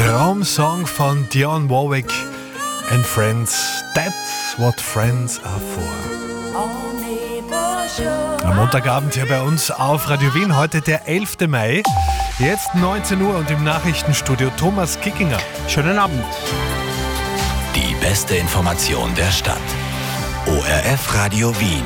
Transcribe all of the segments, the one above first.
Traumsong von Dionne Warwick and Friends. That's what friends are for. Am Montagabend hier bei uns auf Radio Wien, heute der 11. Mai. Jetzt 19 Uhr und im Nachrichtenstudio Thomas Kickinger. Schönen Abend. Die beste Information der Stadt. ORF Radio Wien.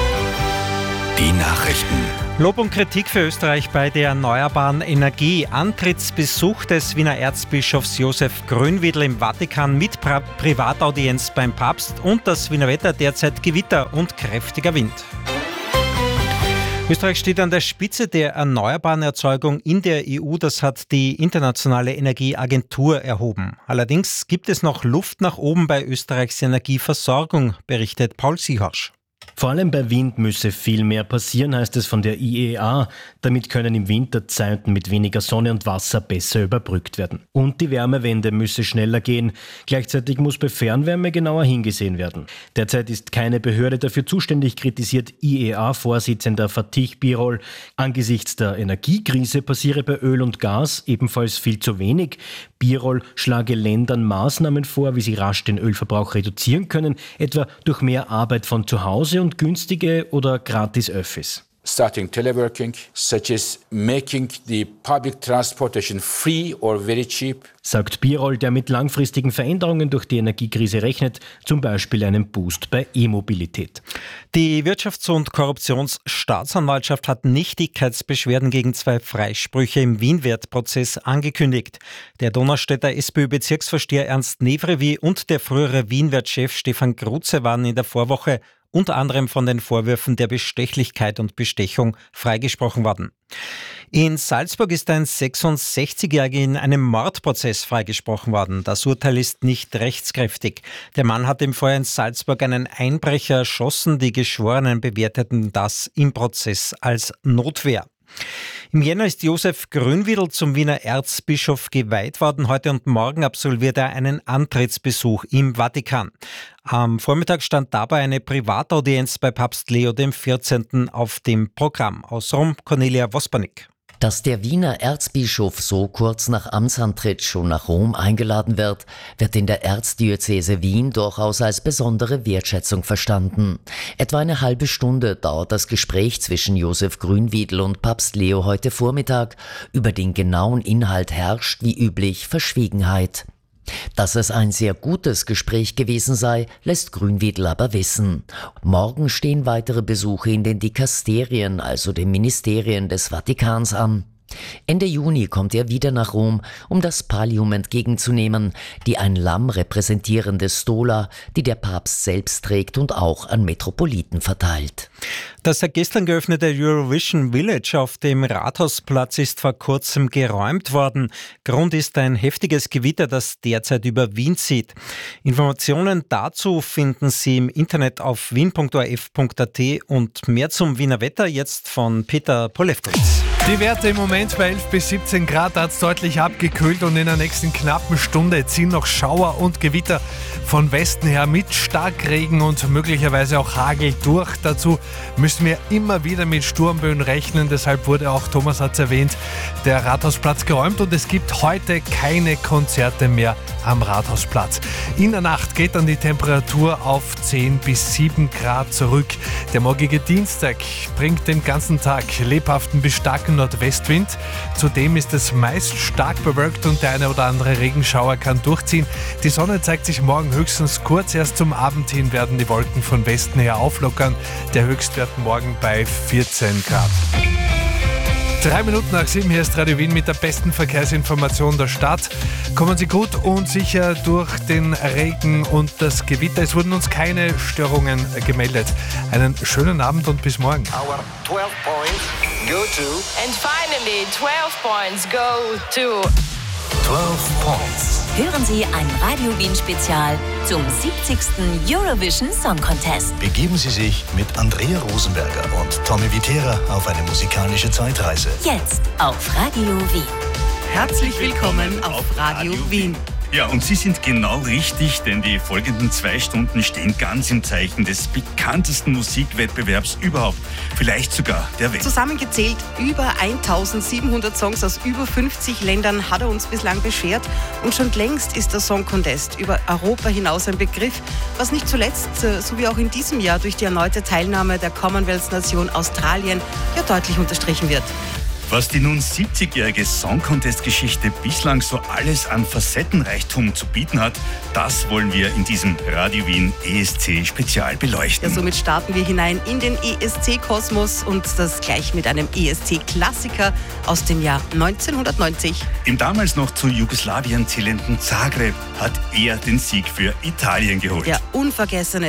Die Nachrichten. Lob und Kritik für Österreich bei der erneuerbaren Energie. Antrittsbesuch des Wiener Erzbischofs Josef Grünwiedl im Vatikan mit Privataudienz beim Papst und das Wiener Wetter, derzeit Gewitter und kräftiger Wind. Österreich steht an der Spitze der erneuerbaren Erzeugung in der EU, das hat die Internationale Energieagentur erhoben. Allerdings gibt es noch Luft nach oben bei Österreichs Energieversorgung, berichtet Paul Siehorsch. Vor allem bei Wind müsse viel mehr passieren, heißt es von der IEA. Damit können im Winter Zeiten mit weniger Sonne und Wasser besser überbrückt werden. Und die Wärmewende müsse schneller gehen. Gleichzeitig muss bei Fernwärme genauer hingesehen werden. Derzeit ist keine Behörde dafür zuständig, kritisiert IEA-Vorsitzender Fatih Birol. Angesichts der Energiekrise passiere bei Öl und Gas ebenfalls viel zu wenig. Birol schlage Ländern Maßnahmen vor, wie sie rasch den Ölverbrauch reduzieren können, etwa durch mehr Arbeit von zu Hause und günstige oder gratis Öffis. Starting teleworking, such as making the public transportation free or very cheap. Sagt Birol, der mit langfristigen Veränderungen durch die Energiekrise rechnet, zum Beispiel einen Boost bei E-Mobilität. Die Wirtschafts- und Korruptionsstaatsanwaltschaft hat Nichtigkeitsbeschwerden gegen 2 Freisprüche im Wienwert-Prozess angekündigt. Der Donaustädter SPÖ-Bezirksvorsteher Ernst Nevrevi und der frühere Wienwert-Chef Stefan Gruze waren in der Vorwoche unter anderem von den Vorwürfen der Bestechlichkeit und Bestechung freigesprochen worden. In Salzburg ist ein 66-Jähriger in einem Mordprozess freigesprochen worden. Das Urteil ist nicht rechtskräftig. Der Mann hat im Vorjahr in Salzburg einen Einbrecher erschossen. Die Geschworenen bewerteten das im Prozess als Notwehr. Im Jänner ist Josef Grünwiedl zum Wiener Erzbischof geweiht worden. Heute und morgen absolviert er einen Antrittsbesuch im Vatikan. Am Vormittag stand dabei eine Privataudienz bei Papst Leo XIV. Auf dem Programm. Aus Rom, Cornelia Wospanik. Dass der Wiener Erzbischof so kurz nach Amtsantritt schon nach Rom eingeladen wird in der Erzdiözese Wien durchaus als besondere Wertschätzung verstanden. Etwa eine halbe Stunde dauert das Gespräch zwischen Josef Grünwiedl und Papst Leo heute Vormittag. Über den genauen Inhalt herrscht wie üblich Verschwiegenheit. Dass es ein sehr gutes Gespräch gewesen sei, lässt Grünwiedl aber wissen. Morgen stehen weitere Besuche in den Dikasterien, also den Ministerien des Vatikans, an. Ende Juni kommt er wieder nach Rom, um das Pallium entgegenzunehmen, die ein Lamm repräsentierende Stola, die der Papst selbst trägt und auch an Metropoliten verteilt. Das seit gestern geöffnete Eurovision Village auf dem Rathausplatz ist vor kurzem geräumt worden. Grund ist ein heftiges Gewitter, das derzeit über Wien zieht. Informationen dazu finden Sie im Internet auf wien.orf.at und mehr zum Wiener Wetter jetzt von Peter Polewkowitz. Die Werte im Moment bei 11 bis 17 Grad, hat es deutlich abgekühlt und in der nächsten knappen Stunde ziehen noch Schauer und Gewitter von Westen her mit Starkregen und möglicherweise auch Hagel durch. Dazu müssen wir immer wieder mit Sturmböen rechnen, deshalb wurde auch, Thomas hat es erwähnt, der Rathausplatz geräumt und es gibt heute keine Konzerte mehr am Rathausplatz. In der Nacht geht dann die Temperatur auf 10 bis 7 Grad zurück. Der morgige Dienstag bringt den ganzen Tag lebhaften bis starken Nordwestwind. Zudem ist es meist stark bewölkt und der eine oder andere Regenschauer kann durchziehen. Die Sonne zeigt sich morgen höchstens kurz. Erst zum Abend hin werden die Wolken von Westen her auflockern. Der Höchstwert morgen bei 14 Grad. 3 Minuten nach 7, hier ist Radio Wien mit der besten Verkehrsinformation der Stadt. Kommen Sie gut und sicher durch den Regen und das Gewitter. Es wurden uns keine Störungen gemeldet. Einen schönen Abend und bis morgen. Our 12 points go to... And finally, 12 points go to... 12 Points. Hören Sie ein Radio Wien Spezial zum 70. Eurovision Song Contest. Begeben Sie sich mit Andrea Rosenberger und Tommy Vitera auf eine musikalische Zeitreise. Jetzt auf Radio Wien. Herzlich willkommen auf Radio Wien. Ja, und Sie sind genau richtig, denn die folgenden 2 Stunden stehen ganz im Zeichen des bekanntesten Musikwettbewerbs überhaupt, vielleicht sogar der Welt. Zusammengezählt über 1700 Songs aus über 50 Ländern hat er uns bislang beschert. Und schon längst ist der Song Contest über Europa hinaus ein Begriff, was nicht zuletzt, so wie auch in diesem Jahr, durch die erneute Teilnahme der Commonwealth-Nation Australien ja deutlich unterstrichen wird. Was die nun 70-jährige Song-Contest-Geschichte bislang so alles an Facettenreichtum zu bieten hat, das wollen wir in diesem Radio Wien ESC-Spezial beleuchten. Ja, somit starten wir hinein in den ESC-Kosmos und das gleich mit einem ESC-Klassiker aus dem Jahr 1990. Im damals noch zu Jugoslawien zählenden Zagreb hat er den Sieg für Italien geholt. Der unvergessene